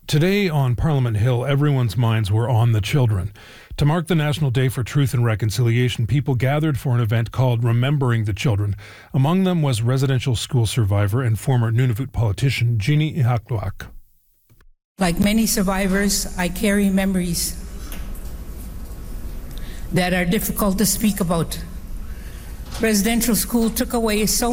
Today on Parliament Hill, everyone's minds were on the children. To mark the National Day for Truth and Reconciliation, people gathered for an event called Remembering the Children. Among them was residential school survivor and former Nunavut politician Jeannie Ihakluak. Like many survivors, I carry memories that are difficult to speak about. Residential school took away so